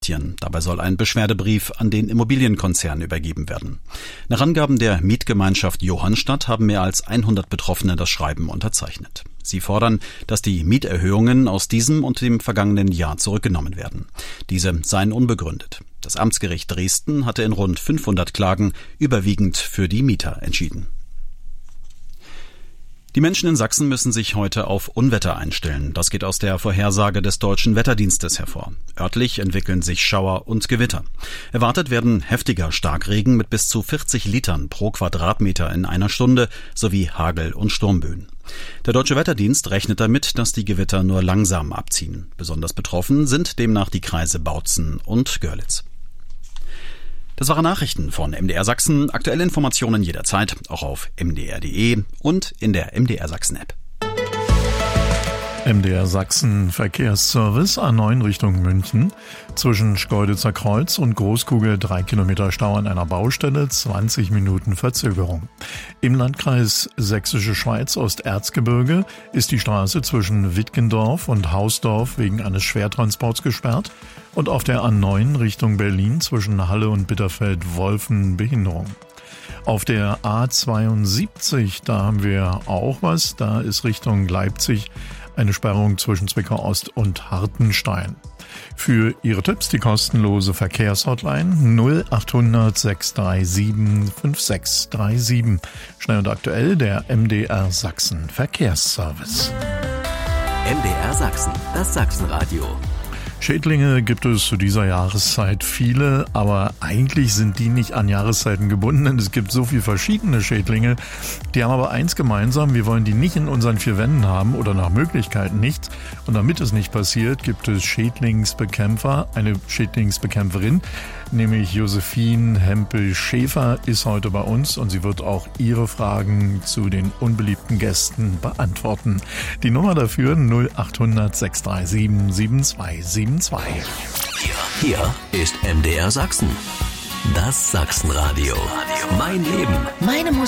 passieren. Dabei soll ein Beschwerdebrief an den Immobilienkonzern übergeben werden. Nach Angaben der Mietgemeinschaft Johannstadt haben mehr als 100 Betroffene das Schreiben unterzeichnet. Sie fordern, dass die Mieterhöhungen aus diesem und dem vergangenen Jahr zurückgenommen werden. Diese seien unbegründet. Das Amtsgericht Dresden hatte in rund 500 Klagen überwiegend für die Mieter entschieden. Die Menschen in Sachsen müssen sich heute auf Unwetter einstellen. Das geht aus der Vorhersage des Deutschen Wetterdienstes hervor. Örtlich entwickeln sich Schauer und Gewitter. Erwartet werden heftiger Starkregen mit bis zu 40 Litern pro Quadratmeter in einer Stunde sowie Hagel- und Sturmböen. Der Deutsche Wetterdienst rechnet damit, dass die Gewitter nur langsam abziehen. Besonders betroffen sind demnach die Kreise Bautzen und Görlitz. Das waren Nachrichten von MDR Sachsen. Aktuelle Informationen jederzeit, auch auf mdr.de und in der MDR Sachsen App. MDR Sachsen Verkehrsservice A9 Richtung München. Zwischen Schkeuditzer Kreuz und Großkugel 3 Kilometer Stau an einer Baustelle, 20 Minuten Verzögerung. Im Landkreis Sächsische Schweiz Osterzgebirge ist die Straße zwischen Wittgendorf und Hausdorf wegen eines Schwertransports gesperrt und auf der A9 Richtung Berlin zwischen Halle und Bitterfeld-Wolfen Behinderung. Auf der A72, da haben wir auch was, da ist Richtung Leipzig eine Sperrung zwischen Zwickau Ost und Hartenstein. Für Ihre Tipps die kostenlose Verkehrshotline 0800 637 5637. Schnell und aktuell der MDR Sachsen Verkehrsservice. MDR Sachsen, das Sachsenradio. Schädlinge gibt es zu dieser Jahreszeit viele, aber eigentlich sind die nicht an Jahreszeiten gebunden, denn es gibt so viele verschiedene Schädlinge. Die haben aber eins gemeinsam, wir wollen die nicht in unseren vier Wänden haben oder nach Möglichkeit nicht. Und damit es nicht passiert, gibt es Schädlingsbekämpfer, eine Schädlingsbekämpferin, nämlich Josephine Hempel-Schäfer ist heute bei uns und sie wird auch Ihre Fragen zu den unbeliebten Gästen beantworten. Die Nummer dafür 0800 637 7272. Hier ist MDR Sachsen. Das Sachsenradio. Mein Leben. Meine Musik.